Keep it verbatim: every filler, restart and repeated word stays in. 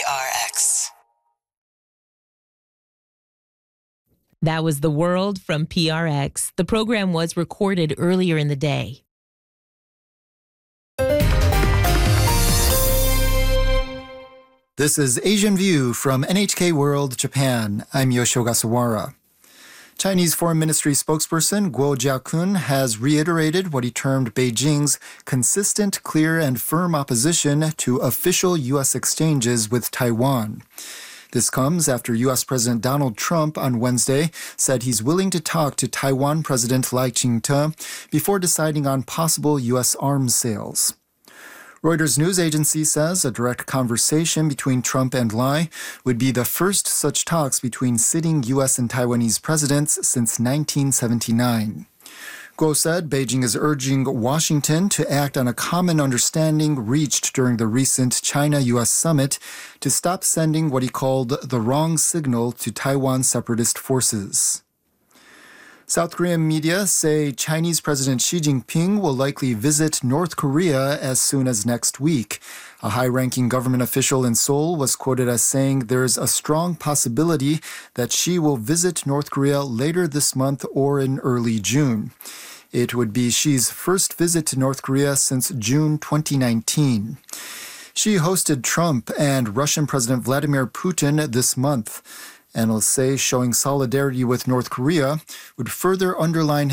R X. That was The World from P R X. The program was recorded earlier in the day. This is Asian View from N H K World Japan. I'm Yoshio Gasawara. Chinese Foreign Ministry spokesperson Guo Jiakun has reiterated what he termed Beijing's consistent, clear, and firm opposition to official U S exchanges with Taiwan. This comes after U S President Donald Trump on Wednesday said he's willing to talk to Taiwan President Lai Ching-te before deciding on possible U S arms sales. Reuters news agency says a direct conversation between Trump and Lai would be the first such talks between sitting U S and Taiwanese presidents since nineteen seventy-nine. Guo said Beijing is urging Washington to act on a common understanding reached during the recent China-U S summit to stop sending what he called the wrong signal to Taiwan separatist forces. South Korean media say Chinese President Xi Jinping will likely visit North Korea as soon as next week. A high-ranking government official in Seoul was quoted as saying there's a strong possibility that Xi will visit North Korea later this month or in early June. It would be Xi's first visit to North Korea since June twenty nineteen. Xi hosted Trump and Russian President Vladimir Putin this month. Analysts say showing solidarity with North Korea would further underline